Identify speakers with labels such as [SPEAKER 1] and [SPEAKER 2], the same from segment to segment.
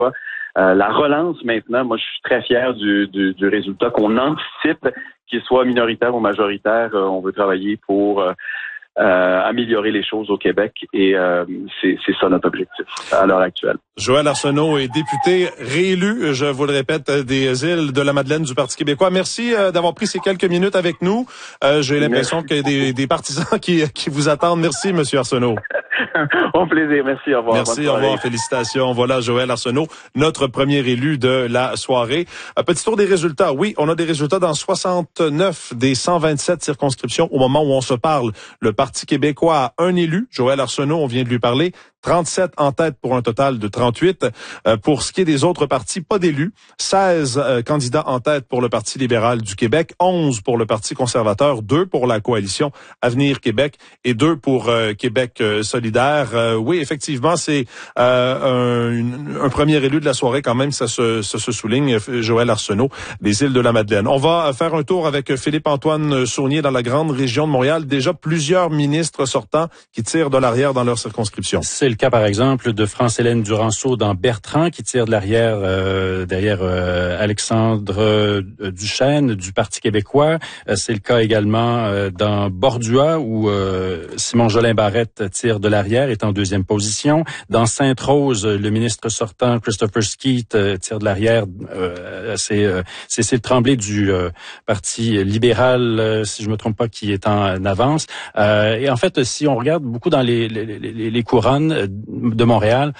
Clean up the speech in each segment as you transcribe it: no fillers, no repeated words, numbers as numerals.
[SPEAKER 1] La relance, maintenant, moi, je suis très fier du résultat qu'on anticipe, qu'il soit minoritaire ou majoritaire. On veut travailler pour améliorer les choses au Québec et c'est ça notre objectif à l'heure actuelle.
[SPEAKER 2] Joël Arsenault est député réélu, je vous le répète, des Îles-de-la-Madeleine du Parti québécois. Merci d'avoir pris ces quelques minutes avec nous. J'ai l'impression qu'il y a des partisans qui vous attendent. Merci, Monsieur Arsenault.
[SPEAKER 1] Au plaisir. Merci. Au revoir.
[SPEAKER 2] Merci. Au revoir. Félicitations. Voilà Joël Arsenault, notre premier élu de la soirée. Un petit tour des résultats. Oui, on a des résultats dans 69 des 127 circonscriptions au moment où on se parle. Le Parti québécois a un élu, Joël Arsenault, on vient de lui parler. 37 en tête pour un total de 38. Pour ce qui est des autres partis, pas d'élus. 16 candidats en tête pour le Parti libéral du Québec, 11 pour le Parti conservateur, 2 pour la coalition Avenir Québec et 2 pour Québec solidaire. Oui, effectivement, c'est un premier élu de la soirée quand même, ça se souligne, Joël Arsenault des Îles-de-la-Madeleine. On va faire un tour avec Philippe-Antoine Saunier dans la grande région de Montréal. Déjà plusieurs ministres sortants qui tirent de l'arrière dans leur circonscription.
[SPEAKER 3] C'est le cas, par exemple, de France-Hélène Duranceau dans Bertrand, qui tire de l'arrière derrière Alexandre Duchesne du Parti québécois. C'est le cas également dans Bordua, où Simon Jolin-Barrette tire de l'arrière, est en deuxième position. Dans Sainte-Rose, le ministre sortant, Christopher Skeet, tire de l'arrière. C'est Cécile Tremblay du Parti libéral, si je me trompe pas, qui est en avance. Et en fait, si on regarde beaucoup dans les couronnes de Montréal,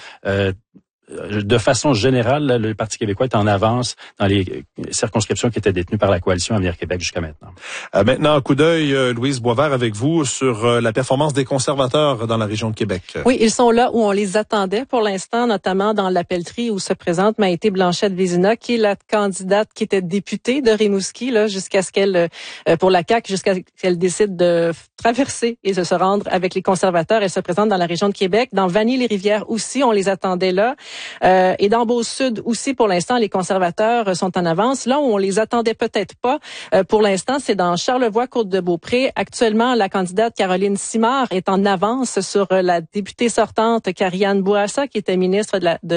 [SPEAKER 3] de façon générale, là, le Parti québécois est en avance dans les circonscriptions qui étaient détenues par la coalition Avenir Québec jusqu'à maintenant.
[SPEAKER 2] Maintenant, un coup d'œil, Louise Boisvert, avec vous sur la performance des conservateurs dans la région de Québec.
[SPEAKER 4] Oui, ils sont là où on les attendait pour l'instant, notamment dans la pelleterie où se présente Maïté Blanchette-Vézina, qui est la candidate qui était députée de Rimouski, là, jusqu'à ce qu'elle, pour la CAQ, jusqu'à ce qu'elle décide de traverser et de se rendre avec les conservateurs. Elle se présente dans la région de Québec. Dans Vanier-les-Rivières aussi, on les attendait là. Et dans Beauce-Sud aussi, pour l'instant, les conservateurs sont en avance. Là où on les attendait peut-être pas, pour l'instant, c'est dans Charlevoix-Côte-de-Beaupré. Actuellement, la candidate Caroline Simard est en avance sur la députée sortante Karianne Bourassa, qui était ministre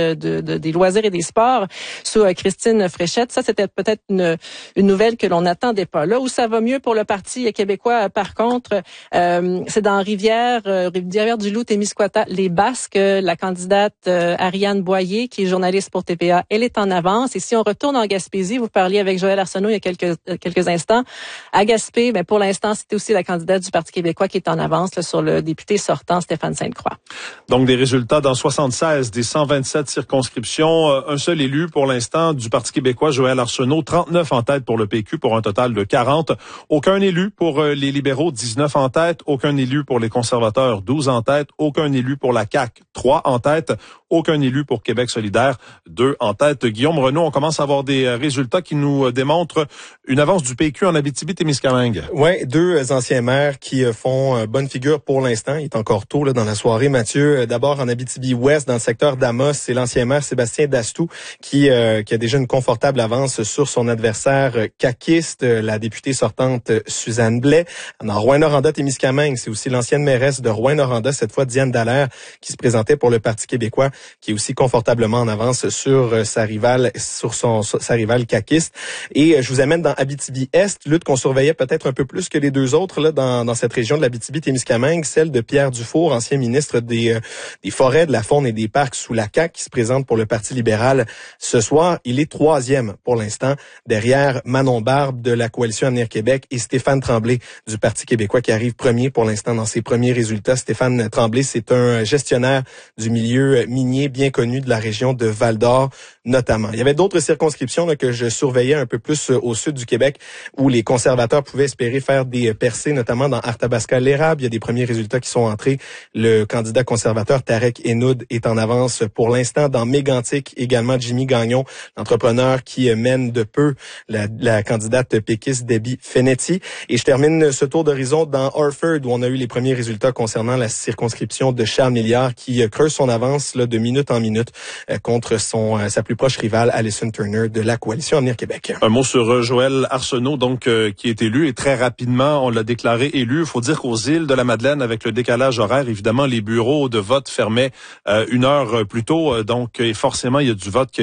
[SPEAKER 4] des Loisirs et des Sports, sous Christine Fréchette. Ça, c'était peut-être une nouvelle que l'on n'attendait pas. Là où ça va mieux pour le Parti québécois, par contre, c'est dans Rivière-du-Loup, Témiscouata, les Basques. La candidate Ariane Boyer, qui est journaliste pour TVA, elle est en avance. Et si on retourne en Gaspésie, vous parliez avec Joël Arsenault il y a quelques instants. À Gaspé, pour l'instant, c'était aussi la candidate du Parti québécois qui est en avance là, sur le député sortant Stéphane Sainte-Croix.
[SPEAKER 2] Donc, des résultats dans 76 des 127 circonscriptions. Un seul élu pour l'instant du Parti québécois, Joël Arsenault, 39 en tête pour le PQ pour un total de 40. Aucun élu pour les libéraux, 19 en tête. Aucun élu pour les conservateurs, 12 en tête. Aucun élu pour la CAQ, 3 en tête. Aucun élu pour Québec solidaire, 2 en tête. Guillaume Renaud, on commence à avoir des résultats qui nous démontrent une avance du PQ en Abitibi-Témiscamingue.
[SPEAKER 5] Ouais, 2 anciens maires qui font bonne figure pour l'instant. Il est encore tôt là dans la soirée. Mathieu, d'abord en Abitibi-Ouest, dans le secteur d'Amos, c'est l'ancien maire Sébastien Dastou qui a déjà une confortable avance sur son adversaire caquiste, la députée sortante Suzanne Blais. Dans Rouyn-Noranda-Témiscamingue, c'est aussi l'ancienne mairesse de Rouyn-Noranda, cette fois Diane Dallaire, qui se présentait pour le Parti québécois, qui est aussi confortablement en avance sur sa rivale caquiste. Et je vous amène dans Abitibi-Est, lutte qu'on surveillait peut-être un peu plus que les deux autres là dans cette région de l'Abitibi-Témiscamingue, celle de Pierre Dufour, ancien ministre des Forêts, de la Faune et des Parcs sous la CAQ, qui se présente pour le Parti libéral ce soir. Il est 3e pour l'instant, derrière Manon Barbe de la coalition Avenir Québec et Stéphane Tremblay du Parti québécois qui arrive premier pour l'instant dans ses premiers résultats. Stéphane Tremblay, c'est un gestionnaire du milieu minier bien connu de la région de Val-d'Or notamment. Il y avait d'autres circonscriptions là, que je surveillais un peu plus au sud du Québec où les conservateurs pouvaient espérer faire des percées, notamment dans Arthabasca-l'Érable. Il y a des premiers résultats qui sont entrés. Le candidat conservateur Tarek Enoud est en avance pour l'instant. Dans Mégantic, également Jimmy Gagnon, l'entrepreneur qui mène de peu la candidate péquiste Debbie Fenetti. Et je termine ce tour d'horizon dans Orford où on a eu les premiers résultats concernant la circonscription de Charles-Milliard qui creuse son avance là, de minute en minute contre sa plus proche rivale, Alison Turner, de la Coalition Avenir Québec.
[SPEAKER 2] Un mot sur Joël Arsenault, donc qui est élu, et très rapidement, on l'a déclaré élu. Il faut dire qu'aux îles de la Madeleine, avec le décalage horaire, évidemment, les bureaux de vote fermaient 1 heure plus tôt, donc forcément, il y a du vote qui